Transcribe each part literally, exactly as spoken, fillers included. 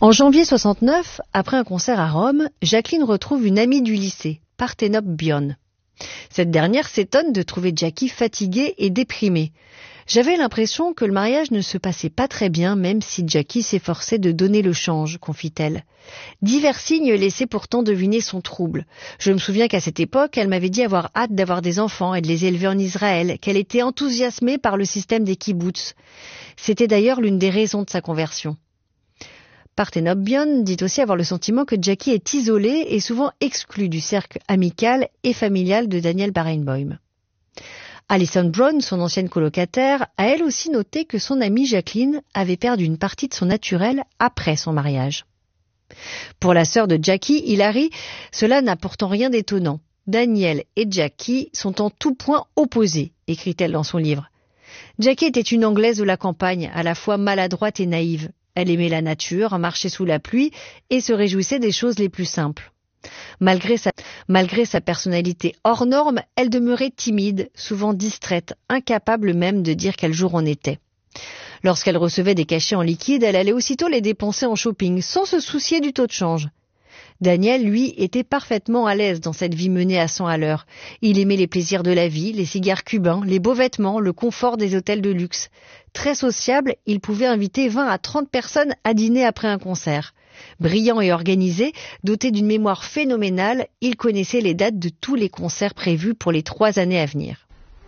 En janvier soixante-neuf, après un concert à Rome, Jacqueline retrouve une amie du lycée, Parthénope Bion. Cette dernière s'étonne de trouver Jackie fatiguée et déprimée. J'avais l'impression que le mariage ne se passait pas très bien, même si Jackie s'efforçait de donner le change, confie-t-elle. Divers signes laissaient pourtant deviner son trouble. Je me souviens qu'à cette époque, elle m'avait dit avoir hâte d'avoir des enfants et de les élever en Israël, qu'elle était enthousiasmée par le système des kibboutz. C'était d'ailleurs l'une des raisons de sa conversion. Parthénope Bion dit aussi avoir le sentiment que Jackie est isolée et souvent exclue du cercle amical et familial de Daniel Barenboim. Alison Brown, son ancienne colocataire, a elle aussi noté que son amie Jacqueline avait perdu une partie de son naturel après son mariage. Pour la sœur de Jackie, Hilary, cela n'a pourtant rien d'étonnant. Daniel et Jackie sont en tout point opposés, écrit-elle dans son livre. Jackie était une Anglaise de la campagne, à la fois maladroite et naïve. Elle aimait la nature, marchait sous la pluie et se réjouissait des choses les plus simples. Malgré sa, malgré sa personnalité hors norme, elle demeurait timide, souvent distraite, incapable même de dire quel jour on était. Lorsqu'elle recevait des cachets en liquide, elle allait aussitôt les dépenser en shopping, sans se soucier du taux de change. Daniel, lui, était parfaitement à l'aise dans cette vie menée à cent à l'heure. Il aimait les plaisirs de la vie, les cigares cubains, les beaux vêtements, le confort des hôtels de luxe. Très sociable, il pouvait inviter vingt à trente personnes à dîner après un concert. Brillant et organisé, doté d'une mémoire phénoménale, il connaissait les dates de tous les concerts prévus pour les trois années à venir.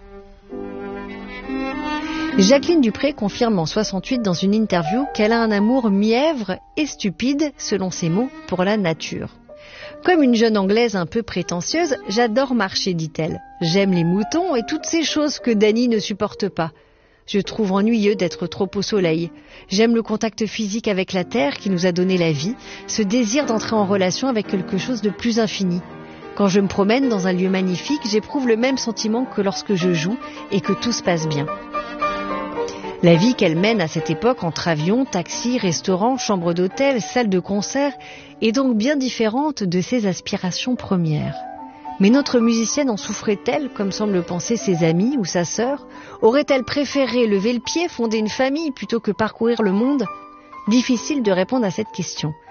Jacqueline Dupré confirme en soixante-huit dans une interview qu'elle a un amour mièvre et stupide, selon ses mots, pour la nature. Comme une jeune Anglaise un peu prétentieuse, j'adore marcher, dit-elle. J'aime les moutons et toutes ces choses que Dany ne supporte pas. Je trouve ennuyeux d'être trop au soleil. J'aime le contact physique avec la terre qui nous a donné la vie, ce désir d'entrer en relation avec quelque chose de plus infini. Quand je me promène dans un lieu magnifique, j'éprouve le même sentiment que lorsque je joue et que tout se passe bien. La vie qu'elle mène à cette époque entre avions, taxis, restaurants, chambres d'hôtel, salles de concert est donc bien différente de ses aspirations premières. Mais notre musicienne en souffrait-elle, comme semblent le penser ses amis ou sa sœur? Aurait-elle préféré lever le pied, fonder une famille plutôt que parcourir le monde? Difficile de répondre à cette question.